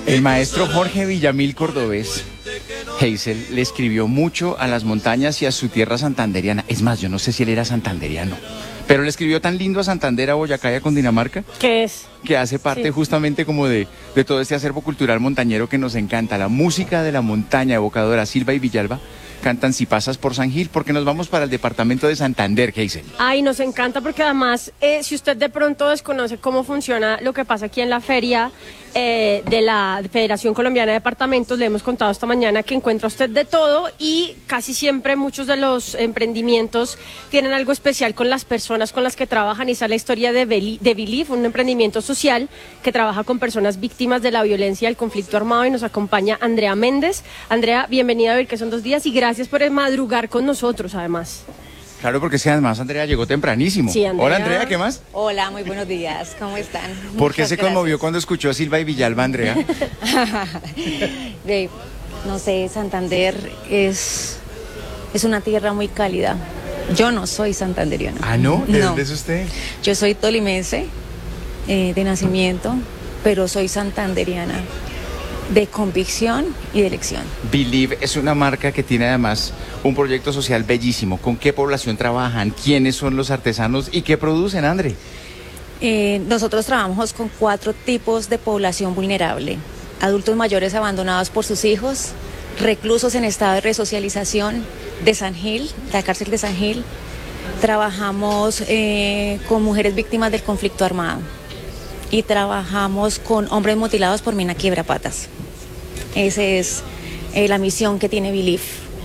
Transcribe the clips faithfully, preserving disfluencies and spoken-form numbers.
El maestro Jorge Villamil Cordobés, Hazel, le escribió mucho a las montañas y a su tierra santanderiana. Es más, yo no sé si él era santanderiano, pero le escribió tan lindo a Santander, a Boyacá y a Cundinamarca. ¿Qué es? Que hace parte sí. justamente como de, de todo este acervo cultural montañero que nos encanta. La música de la montaña, evocadora. Silva y Villalba cantan Si pasas por San Gil, porque nos vamos para el departamento de Santander, Hazel. Ay, nos encanta porque además, eh, si usted de pronto desconoce cómo funciona lo que pasa aquí en la feria eh, de la Federación Colombiana de Departamentos, le hemos contado esta mañana que encuentra usted de todo y casi siempre muchos de los emprendimientos tienen algo especial con las personas con las que trabajan, y esa es la historia de, Beli, de Believe, un emprendimiento social que trabaja con personas víctimas de la violencia y el conflicto armado, y nos acompaña Andrea Méndez. Andrea, bienvenida a Ver que son dos días y gracias Gracias por madrugar con nosotros, además. Claro, porque si además Andrea llegó tempranísimo. Sí, Andrea. Hola, Andrea, ¿qué más? Hola, muy buenos días, ¿cómo están? ¿Por qué Muchas se gracias. conmovió cuando escuchó a Silva y Villalba, Andrea? de, no sé, Santander es, es una tierra muy cálida. Yo no soy santanderiana. ¿Ah, no? ¿De no. dónde es usted? Yo soy tolimense eh, de nacimiento, pero soy santanderiana de convicción y de elección. Believe es una marca que tiene además un proyecto social bellísimo. ¿Con qué población trabajan? ¿Quiénes son los artesanos? ¿Y qué producen, Andre? Eh, nosotros trabajamos con cuatro tipos de población vulnerable: adultos mayores abandonados por sus hijos, reclusos en estado de resocialización de San Gil, la cárcel de San Gil. Trabajamos eh, con mujeres víctimas del conflicto armado y trabajamos con hombres mutilados por mina quiebrapatas. Esa es eh, la misión que tiene Believe.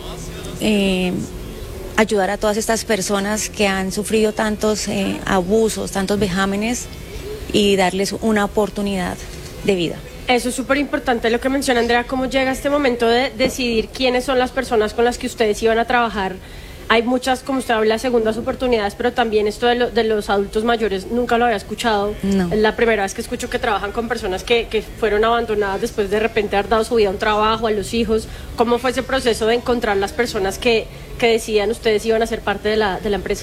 Eh, ayudar a todas estas personas que han sufrido tantos eh, abusos, tantos vejámenes, y darles una oportunidad de vida. Eso es súper importante lo que menciona Andrea. ¿Cómo llega este momento de decidir quiénes son las personas con las que ustedes iban a trabajar? Hay muchas, como usted habla, segundas oportunidades, pero también esto de, lo, de los adultos mayores nunca lo había escuchado. No. Es la primera vez que escucho que trabajan con personas que, que fueron abandonadas después de repente haber dado su vida a un trabajo, a los hijos. ¿Cómo fue ese proceso de encontrar las personas que, que decían ustedes iban a ser parte de la, de la empresa?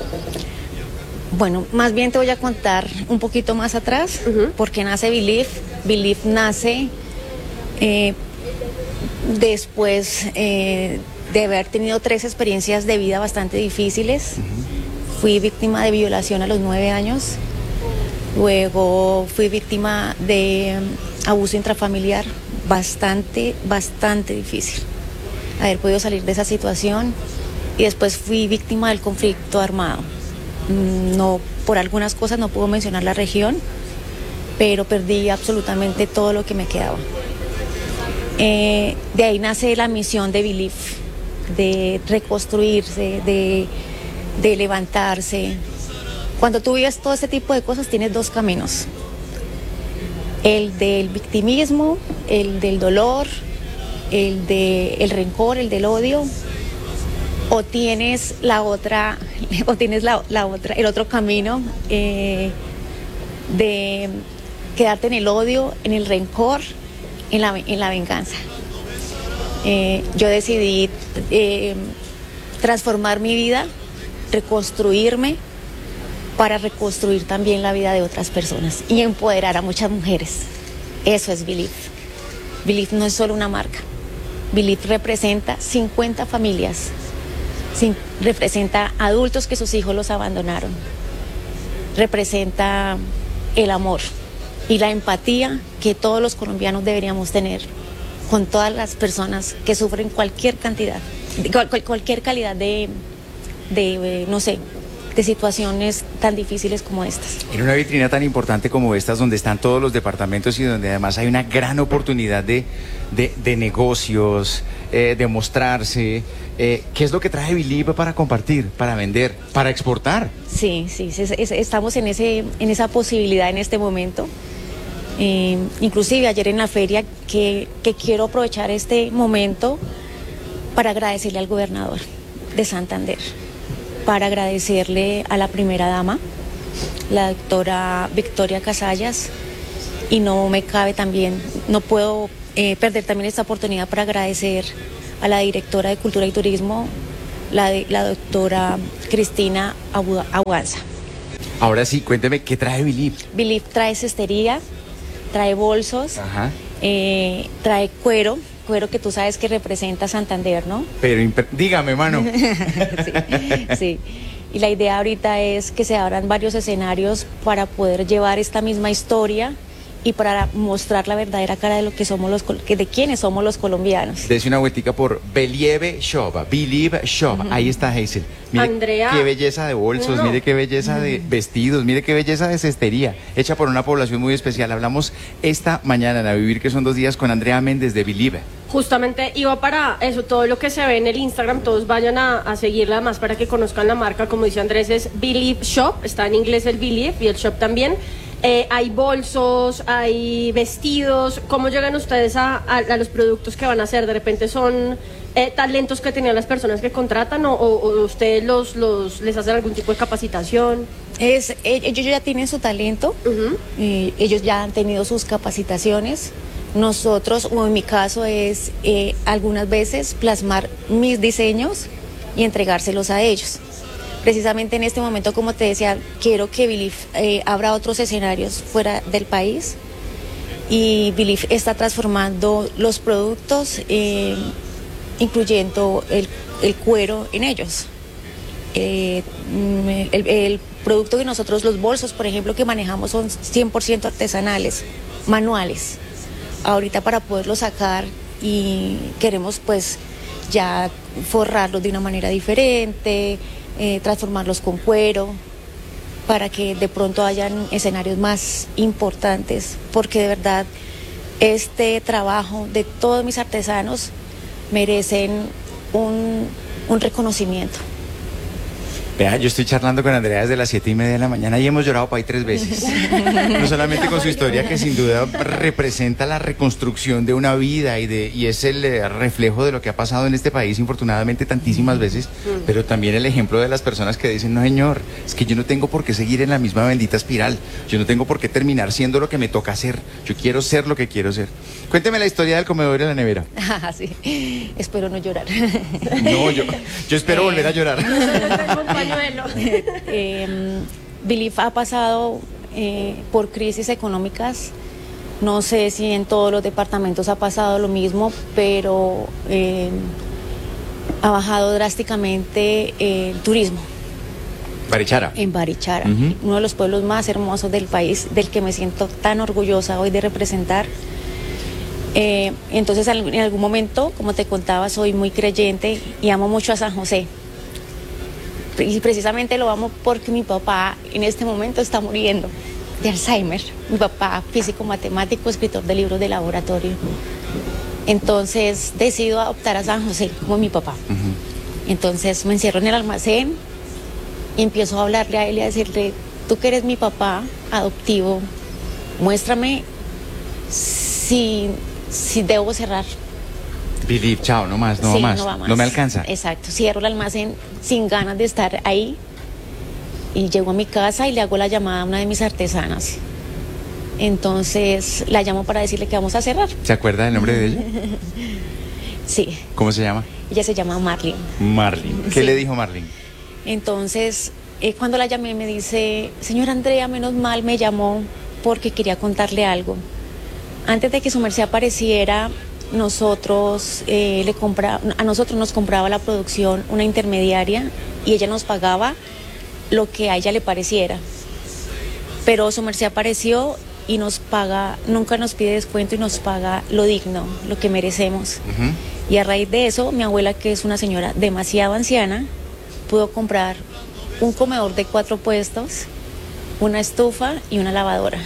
Bueno, más bien te voy a contar un poquito más atrás, uh-huh. porque nace Believe. Believe nace eh, después... Eh, de haber tenido tres experiencias de vida bastante difíciles. Uh-huh. Fui víctima de violación a los nueve años, luego fui víctima de um, abuso intrafamiliar, bastante, bastante difícil haber podido salir de esa situación, y después fui víctima del conflicto armado. No, por algunas cosas no puedo mencionar la región, pero perdí absolutamente todo lo que me quedaba. Eh, de ahí nace la misión de Believe, de reconstruirse, de, de levantarse. Cuando tú vives todo este tipo de cosas, tienes dos caminos: el del victimismo, el del dolor, el del rencor, el del odio, o tienes la otra, o tienes la, la otra, el otro camino eh, de quedarte en el odio, en el rencor, en la, en la venganza. Eh, yo decidí eh, transformar mi vida, reconstruirme, para reconstruir también la vida de otras personas y empoderar a muchas mujeres. Eso es Believe. Believe no es solo una marca. Believe representa cincuenta familias, sin, representa adultos que sus hijos los abandonaron, representa el amor y la empatía que todos los colombianos deberíamos tener con todas las personas que sufren cualquier cantidad, cual, cualquier calidad de, de, no sé, de situaciones tan difíciles como estas. En una vitrina tan importante como estas, donde están todos los departamentos y donde además hay una gran oportunidad de, de, de negocios, eh, de mostrarse, eh, ¿qué es lo que trae Believe para compartir, para vender, para exportar? Sí, sí, es, es, estamos en, ese, en esa posibilidad en este momento. Eh, inclusive ayer en la feria, que, que quiero aprovechar este momento para agradecerle al gobernador de Santander, para agradecerle a la primera dama, la doctora Victoria Casallas, y no me cabe también, no puedo eh, perder también esta oportunidad para agradecer a la directora de Cultura y Turismo, la, de, la doctora Cristina Aguanza. Ahora sí, cuénteme, ¿qué trae Believe? Believe trae cestería, trae bolsos, Eh, trae cuero, cuero que tú sabes que representa Santander, ¿no? Pero imper- dígame, mano. sí, sí. Y la idea ahorita es que se abran varios escenarios para poder llevar esta misma historia y para mostrar la verdadera cara de lo que somos los col- que de quiénes somos los colombianos. Dese una vueltica por Believe Shop, Believe Shop. Uh-huh. Ahí está Hazel. Mire Andrea, qué belleza de bolsos, no. Mire qué belleza de vestidos, mire qué belleza de cestería, hecha por una población muy especial. Hablamos esta mañana en A Vivir, que son dos días, con Andrea Méndez de Believe. Justamente iba para eso, todo lo que se ve en el Instagram, todos vayan a, a seguirla más para que conozcan la marca. Como dice Andrés, es Believe Shop, está en inglés el Believe y el Shop también. Eh, hay bolsos, hay vestidos. ¿Cómo llegan ustedes a, a, a los productos que van a hacer? ¿De repente son eh, talentos que tenían las personas que contratan o, o, o ustedes los, los les hacen algún tipo de capacitación? Es, ellos ya tienen su talento, uh-huh. eh, ellos ya han tenido sus capacitaciones. Nosotros, o en mi caso, es eh, algunas veces plasmar mis diseños y entregárselos a ellos. Precisamente en este momento, como te decía, quiero que Believe eh, abra otros escenarios fuera del país y Believe está transformando los productos, eh, incluyendo el, el cuero en ellos. Eh, el, el producto que nosotros, los bolsos, por ejemplo, que manejamos son cien por ciento artesanales, manuales. Ahorita para poderlos sacar y queremos pues ya forrarlos de una manera diferente, Eh, transformarlos con cuero para que de pronto hayan escenarios más importantes, porque de verdad este trabajo de todos mis artesanos merecen un, un reconocimiento. Vea, yo estoy charlando con Andrea desde las siete y media de la mañana y hemos llorado para ahí tres veces. No solamente con su historia, que sin duda representa la reconstrucción de una vida y, de, y es el eh, reflejo de lo que ha pasado en este país, infortunadamente tantísimas veces, pero también el ejemplo de las personas que dicen, no señor, es que yo no tengo por qué seguir en la misma bendita espiral, yo no tengo por qué terminar siendo lo que me toca ser, yo quiero ser lo que quiero ser. Cuénteme la historia del comedor y la nevera. Ah, sí, espero no llorar. No, yo, yo espero eh... volver a llorar. eh, Believe ha pasado eh, por crisis económicas. No sé si en todos los departamentos ha pasado lo mismo, pero eh, ha bajado drásticamente eh, el turismo. Barichara. En Barichara, uh-huh. Uno de los pueblos más hermosos del país, del que me siento tan orgullosa hoy de representar. Eh, entonces, en algún momento, como te contaba, soy muy creyente y amo mucho a San José. Y precisamente lo amo porque mi papá en este momento está muriendo de Alzheimer. Mi papá, físico, matemático, escritor de libros de laboratorio. Entonces decido adoptar a San José como mi papá. Uh-huh. Entonces me encierro en el almacén y empiezo a hablarle a él y a decirle, tú que eres mi papá adoptivo, muéstrame si, si debo cerrar. Believe, chao, no más, no sí, más. no va más, no me alcanza. Exacto, cierro el almacén sin ganas de estar ahí y llego a mi casa y le hago la llamada a una de mis artesanas. Entonces la llamo para decirle que vamos a cerrar. ¿Se acuerda del nombre de ella? Sí. ¿Cómo se llama? Ella se llama Marlene. Marlene. ¿Qué sí. le dijo Marlene? Entonces, eh, cuando la llamé me dice, señora Andrea, menos mal me llamó porque quería contarle algo. Antes de que su merced apareciera, nosotros eh, le compra, a nosotros nos compraba la producción una intermediaria y ella nos pagaba lo que a ella le pareciera. Pero su merced apareció y nos paga, nunca nos pide descuento y nos paga lo digno, lo que merecemos. Uh-huh. Y a raíz de eso, mi abuela, que es una señora demasiado anciana, pudo comprar un comedor de cuatro puestos, una estufa y una lavadora.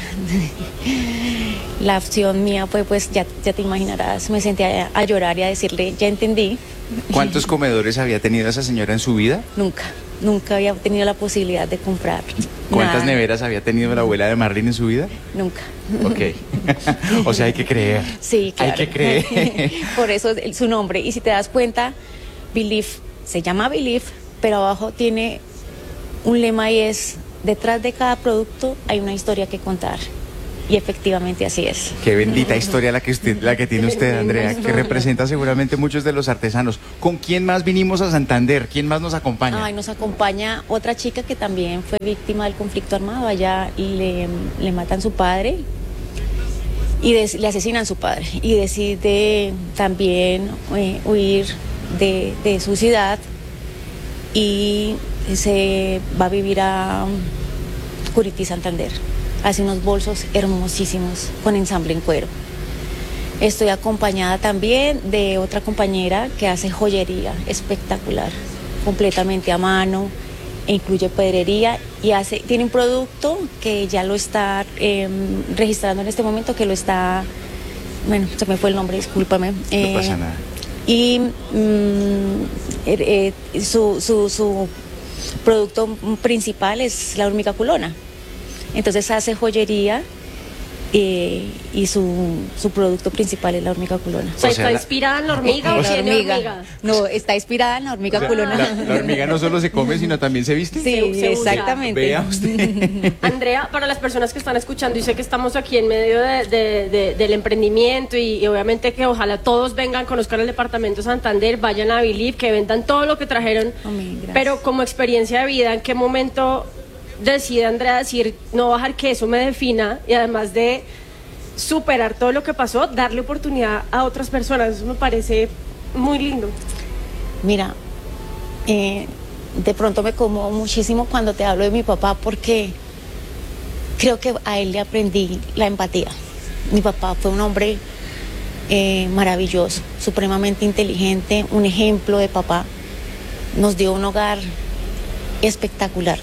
La opción mía fue, pues, ya, ya te imaginarás, me senté a, a llorar y a decirle, ya entendí. ¿Cuántos comedores había tenido esa señora en su vida? Nunca, nunca había tenido la posibilidad de comprar. ¿Cuántas nada. neveras había tenido la abuela de Marlene en su vida? Nunca. Ok. O sea, hay que creer. Sí, claro. Hay que creer. Por eso es su nombre. Y si te das cuenta, Believe se llama Believe, pero abajo tiene un lema y es, detrás de cada producto hay una historia que contar. Y efectivamente así es. Qué bendita historia la que usted, la que tiene usted, Andrea, que representa seguramente muchos de los artesanos. ¿Con quién más vinimos a Santander? ¿Quién más nos acompaña? Ay, nos acompaña otra chica que también fue víctima del conflicto armado. Allá le, le matan su padre y des, le asesinan a su padre y decide también eh, huir de, de su ciudad y se va a vivir a Curití, Santander. Hace unos bolsos hermosísimos con ensamble en cuero. Estoy acompañada también de otra compañera que hace joyería espectacular, completamente a mano, e incluye pedrería y hace, tiene un producto que ya lo está eh, registrando en este momento, que lo está, bueno, se me fue el nombre, discúlpame. Eh, no pasa nada. Y mm, eh, eh, su, su, su producto principal es la hormiga culona. Entonces hace joyería eh, y su, su producto principal es la hormiga culona. O sea, O sea, ¿está la- inspirada en la hormiga o, La tiene hormiga. hormiga? No, está inspirada en la hormiga O sea, culona. la, la hormiga no solo se come, sino también se viste. Sí, Se- se usa. exactamente. Vea usted. Andrea, para las personas que están escuchando, y sé que estamos aquí en medio de, de- de- del emprendimiento y, y obviamente que ojalá todos vengan, conozcan el departamento Santander, vayan a Believe, que vendan todo lo que trajeron. Amén, gracias. Pero como experiencia de vida, ¿en qué momento decide Andrea decir no bajar que eso me defina y además de superar todo lo que pasó, darle oportunidad a otras personas? Eso me parece muy lindo. Mira, eh, de pronto me conmuevo muchísimo cuando te hablo de mi papá porque creo que a él le aprendí la empatía. Mi papá fue un hombre eh, maravilloso, supremamente inteligente, un ejemplo de papá. Nos dio un hogar espectacular.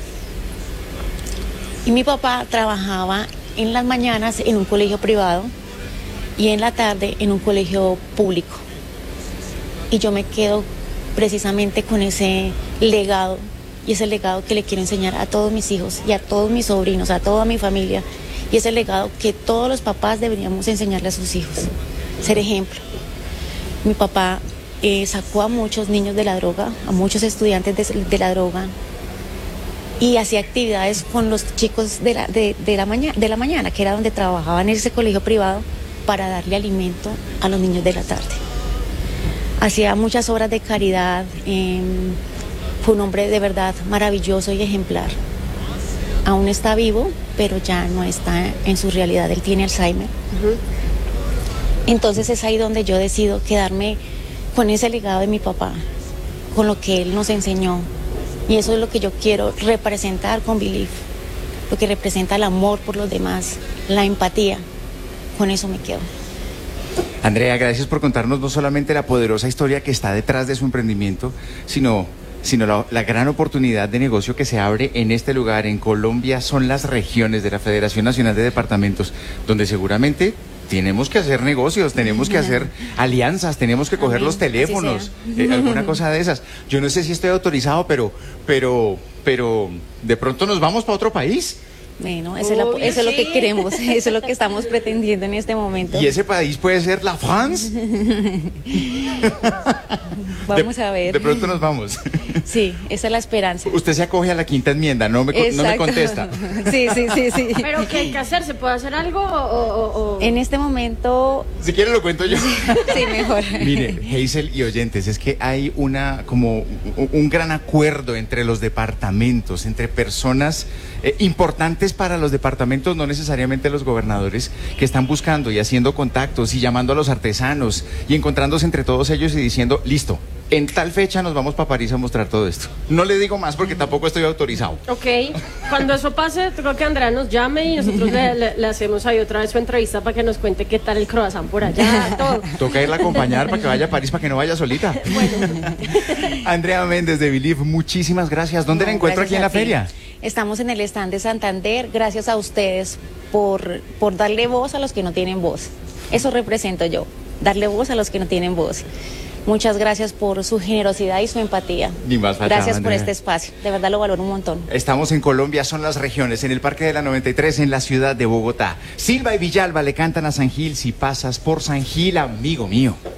Y mi papá trabajaba en las mañanas en un colegio privado y en la tarde en un colegio público. Y yo me quedo precisamente con ese legado, y ese legado que le quiero enseñar a todos mis hijos y a todos mis sobrinos, a toda mi familia, y ese legado que todos los papás deberíamos enseñarle a sus hijos, ser ejemplo. Mi papá eh, sacó a muchos niños de la droga, a muchos estudiantes de, de la droga, y hacía actividades con los chicos de la, de, de, la mañana, de la mañana, que era donde trabajaba en ese colegio privado, para darle alimento a los niños de la tarde. Hacía muchas obras de caridad, eh, fue un hombre de verdad maravilloso y ejemplar. Aún está vivo, pero ya no está en su realidad, él tiene Alzheimer. Uh-huh. Entonces es ahí donde yo decido quedarme con ese legado de mi papá, con lo que él nos enseñó. Y eso es lo que yo quiero representar con Believe, lo que representa el amor por los demás, la empatía. Con eso me quedo. Andrea, gracias por contarnos no solamente la poderosa historia que está detrás de su emprendimiento, sino, sino la, la gran oportunidad de negocio que se abre en este lugar, en Colombia. Son las regiones de la Federación Nacional de Departamentos, donde seguramente tenemos que hacer negocios, tenemos que hacer alianzas, tenemos que coger Amén, los teléfonos, eh, alguna cosa de esas. Yo no sé si estoy autorizado, pero, pero, pero de pronto nos vamos para otro país. Bueno, eso, es, la, Uy, eso es lo sí. que queremos, eso es lo que estamos pretendiendo en este momento. Y ese país puede ser la France. Vamos de, a ver. De pronto nos vamos. Sí, esa es la esperanza. Usted se acoge a la quinta enmienda, no me, co- no me Exacto. contesta. Sí, sí, sí, sí. ¿Pero qué hay que hacer? ¿Se puede hacer algo o...? o- o- En este momento, Si quiere lo cuento yo. sí, mejor. Mire, Hazel y oyentes, es que hay una como un, un gran acuerdo entre los departamentos, entre personas eh, importantes para los departamentos, no necesariamente los gobernadores, que están buscando y haciendo contactos y llamando a los artesanos y encontrándose entre todos ellos y diciendo, listo, en tal fecha nos vamos para París a mostrar todo esto. No le digo más porque tampoco estoy autorizado. Ok, cuando eso pase, creo que Andrea nos llame y nosotros le, le- le hacemos ahí otra vez su entrevista para que nos cuente qué tal el croissant por allá, todo. Toca irla a acompañar para que vaya a París, para que no vaya solita. Andrea Méndez de Believe, muchísimas gracias. ¿Dónde No, la encuentro aquí gracias en la a ti. feria? Estamos en el stand de Santander, gracias a ustedes por, por darle voz a los que no tienen voz. Eso represento yo, darle voz a los que no tienen voz. Muchas gracias por su generosidad y su empatía. Ni más faltaba, Gracias por Andrea. este espacio, de verdad lo valoro un montón. Estamos en Colombia, son las regiones, en el Parque de la noventa y tres, en la ciudad de Bogotá. Silva y Villalba le cantan a San Gil, si pasas por San Gil, amigo mío.